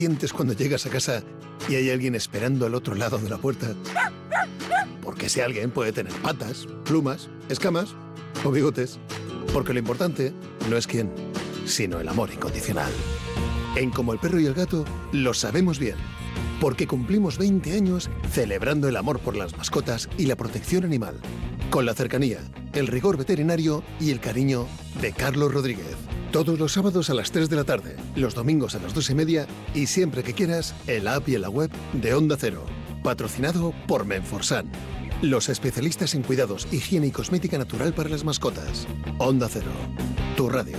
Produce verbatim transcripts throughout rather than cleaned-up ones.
Sientes cuando llegas a casa y hay alguien esperando al otro lado de la puerta. Porque ese alguien puede tener patas, plumas, escamas o bigotes. Porque lo importante no es quién, sino el amor incondicional. En Como el perro y el gato lo sabemos bien. Porque cumplimos veinte años celebrando el amor por las mascotas y la protección animal. Con la cercanía, el rigor veterinario y el cariño de Carlos Rodríguez. Todos los sábados a las tres de la tarde, los domingos a las dos y media y siempre que quieras en la app y en la web de Onda Cero. Patrocinado por Menforsan. Los especialistas en cuidados, higiene y cosmética natural para las mascotas. Onda Cero, tu radio.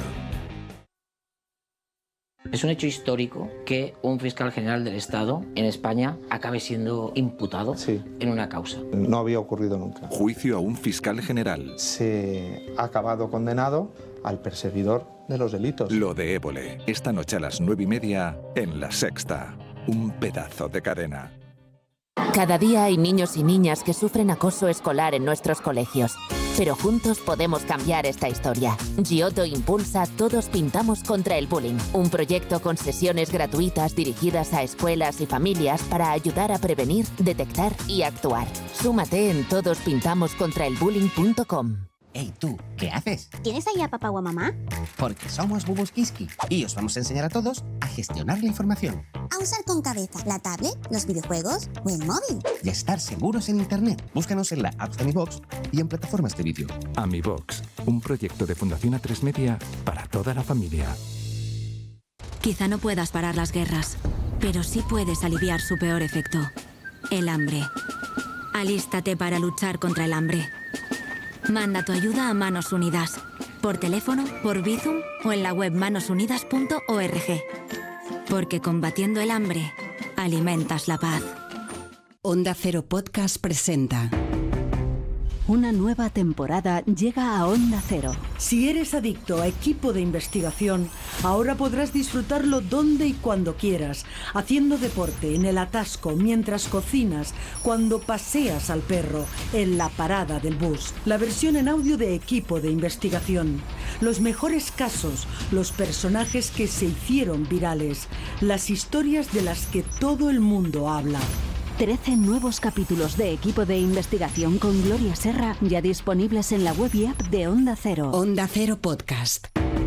Es un hecho histórico que un fiscal general del Estado en España acabe siendo imputado sí. en una causa. No había ocurrido nunca. Juicio a un fiscal general. Se ha acabado condenado al perseguidor de los delitos. Lo de Évole, esta noche a las nueve y media en La Sexta. Un pedazo de cadena. Cada día hay niños y niñas que sufren acoso escolar en nuestros colegios. Pero juntos podemos cambiar esta historia. Giotto impulsa Todos Pintamos contra el Bullying, un proyecto con sesiones gratuitas dirigidas a escuelas y familias para ayudar a prevenir, detectar y actuar. Súmate en todos pintamos contra el bullying punto com. Hey, tú, ¿qué haces? ¿Tienes ahí a papá o a mamá? Porque somos Bubus Kiski y os vamos a enseñar a todos a gestionar la información. A usar con cabeza la tablet, los videojuegos o el móvil. Y a estar seguros en Internet. Búscanos en la app de AmiBox y en plataformas de vídeo. AmiBox, un proyecto de Fundación A tres Media para toda la familia. Quizá no puedas parar las guerras, pero sí puedes aliviar su peor efecto, el hambre. Alístate para luchar contra el hambre. Manda tu ayuda a Manos Unidas, por teléfono, por Bizum o en la web manos unidas punto org. Porque combatiendo el hambre, alimentas la paz. Onda Cero Podcast presenta. Una nueva temporada llega a Onda Cero. Si eres adicto a equipo de investigación, ahora podrás disfrutarlo donde y cuando quieras, haciendo deporte, en el atasco, mientras cocinas, cuando paseas al perro, en la parada del bus. La versión en audio de equipo de investigación. Los mejores casos, los personajes que se hicieron virales, las historias de las que todo el mundo habla. trece nuevos capítulos de Equipo de Investigación con Gloria Serra ya disponibles en la web y app de Onda Cero. Onda Cero Podcast.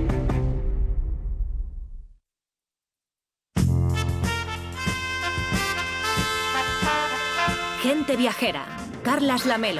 Gente viajera. Carlas Lamelo.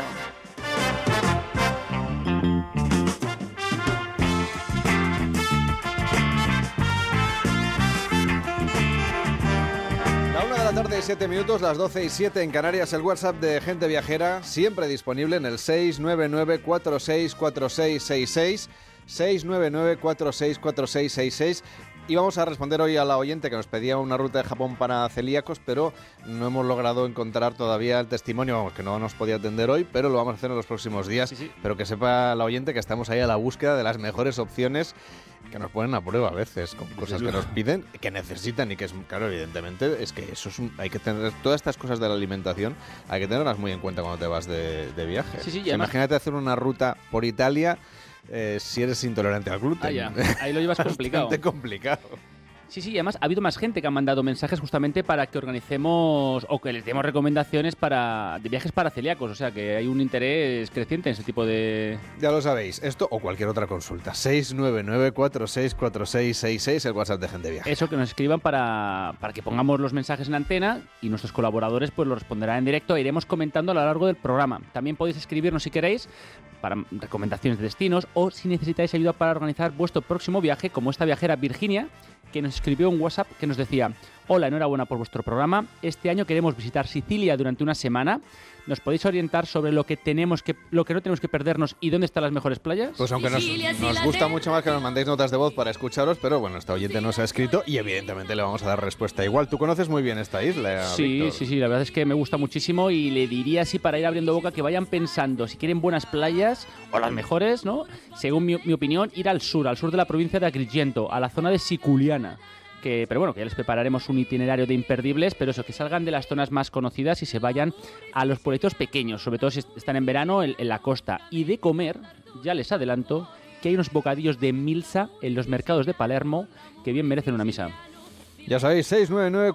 Tarde y siete minutos, las doce y siete en Canarias. El WhatsApp de Gente Viajera, siempre disponible en el seis nueve nueve cuatro seis cuatro seis seis seis, seis nueve nueve cuatro seis cuatro seis seis seis. Y vamos a responder hoy a la oyente que nos pedía una ruta de Japón para celíacos, pero no hemos logrado encontrar todavía el testimonio, vamos, que no nos podía atender hoy, pero lo vamos a hacer en los próximos días. Sí, sí. Pero que sepa la oyente que estamos ahí a la búsqueda de las mejores opciones que nos ponen a prueba a veces, con cosas que nos piden, que necesitan y que es, claro, evidentemente, es que eso es un, hay que tener, todas estas cosas de la alimentación, hay que tenerlas muy en cuenta cuando te vas de, de viaje. Sí, sí, o sea, imagínate hacer una ruta por Italia eh, si eres intolerante al gluten. Ah, ya. Ahí lo llevas complicado. Bastante complicado. Sí, sí, y además ha habido más gente que ha mandado mensajes justamente para que organicemos o que les demos recomendaciones para de viajes para celíacos, o sea que hay un interés creciente en ese tipo de... Ya lo sabéis, esto o cualquier otra consulta, seis nueve nueve cuatro seis cuatro seis seis seis, el WhatsApp de Gente Viaje. Eso, que nos escriban para, para que pongamos los mensajes en antena y nuestros colaboradores pues lo responderán en directo e iremos comentando a lo largo del programa. También podéis escribirnos si queréis para recomendaciones de destinos o si necesitáis ayuda para organizar vuestro próximo viaje, como esta viajera Virginia, que nos escribió un WhatsApp que nos decía: hola, enhorabuena por vuestro programa. Este año queremos visitar Sicilia durante una semana. ¿Nos podéis orientar sobre lo que tenemos que, lo que no tenemos que perdernos y dónde están las mejores playas? Pues aunque nos, nos gusta mucho más que nos mandéis notas de voz para escucharos, pero bueno, esta oyente nos ha escrito y evidentemente le vamos a dar respuesta igual. ¿Tú conoces muy bien esta isla, Sí, Víctor? sí, sí, la verdad es que me gusta muchísimo y le diría así para ir abriendo boca que vayan pensando si quieren buenas playas o las mejores, ¿no? Según mi, mi opinión, ir al sur, al sur de la provincia de Agrigento, a la zona de Siculiana. Que, pero bueno, que ya les prepararemos un itinerario de imperdibles, pero eso, que salgan de las zonas más conocidas y se vayan a los pueblitos pequeños, sobre todo si están en verano en, en la costa. Y de comer, ya les adelanto que hay unos bocadillos de milza en los mercados de Palermo que bien merecen una misa. Ya sabéis, seis nueve nueve